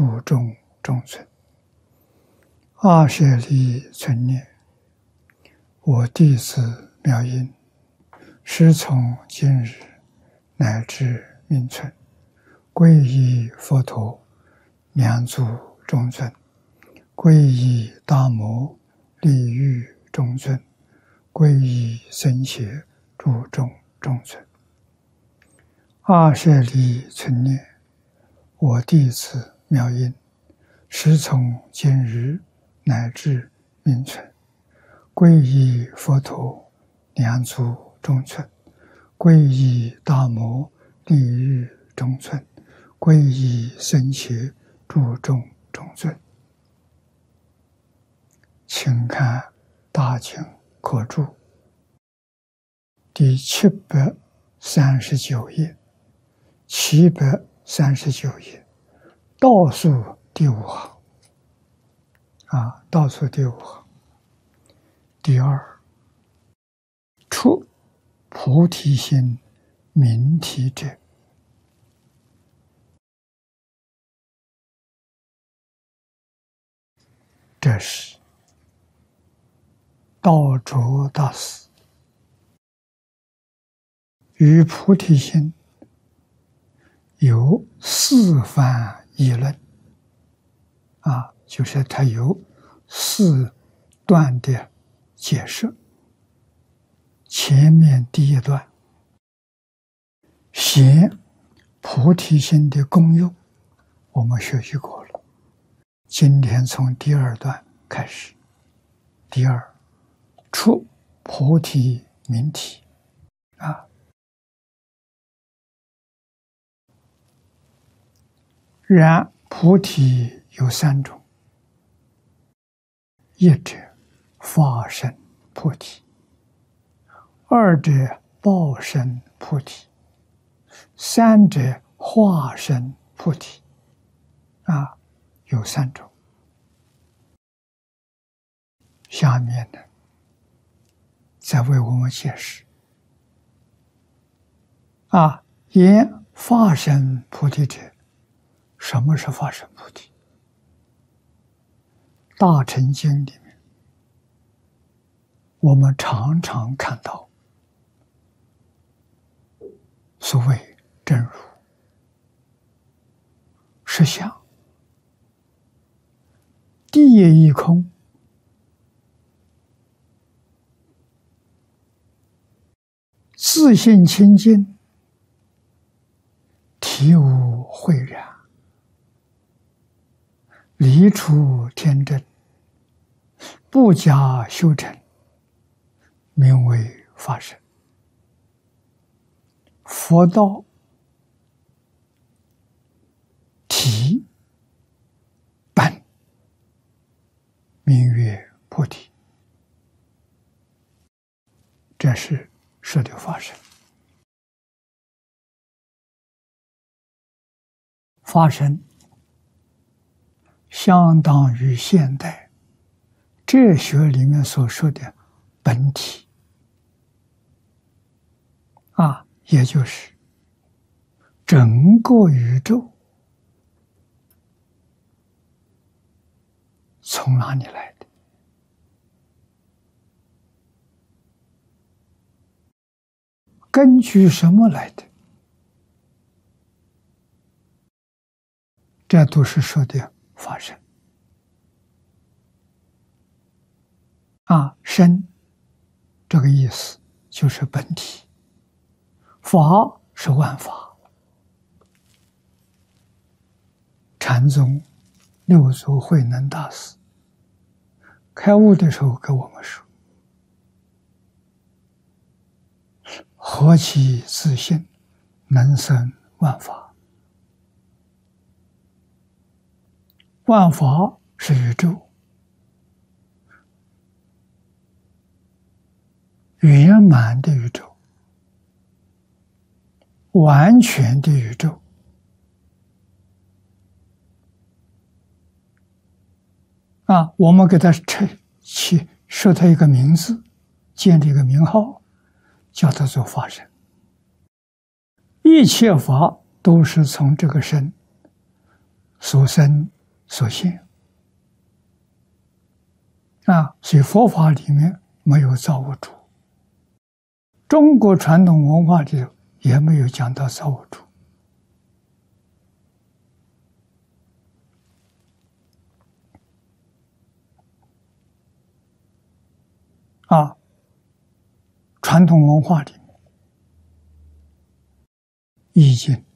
注重中存。阿舍利存念：我弟子妙音，师从今日乃至命存，皈依佛陀，两足中尊；皈依大摩，利欲中尊；皈依僧伽，注重中尊。阿舍利存念：我弟子妙音，师从今日乃至命存，皈依佛陀，两足中尊；皈依大摩，利欲中尊；皈依僧伽，注重中尊。请看大经课注第739页，739页倒数第5行倒数第5行第二，出菩提心明体者，这是道卓大师与菩提心有4番议论就是他有4段的解释。前面第1段显菩提心的功用，我们学习过了。今天从第2段开始，第2，出菩提明体然菩提有3种：一者法身菩提，二者报身菩提，三者化身菩提有3种。下面呢，再为我们解释言法身菩提者，什么是法身菩提？大乘经里面我们常常看到所谓真如、实相、地业一空、自性清净、体无秽染、离处天真，不假修成，名为法身。佛道体本名曰菩提，这是说的法身。法身相当于现代哲学里面所说的本体也就是整个宇宙从哪里来的？根据什么来的？这都是说的法身身这个意思就是本体，法是万法。禅宗六祖慧能大师开悟的时候跟我们说：何其自性，能生万法。万法是宇宙，圆满的宇宙，完全的宇宙。我们给它设它一个名字，建立一个名号，叫它做法身。一切法都是从这个身所生所现所以佛法里面没有造物主，中国传统文化里也没有讲到造物主传统文化里面易经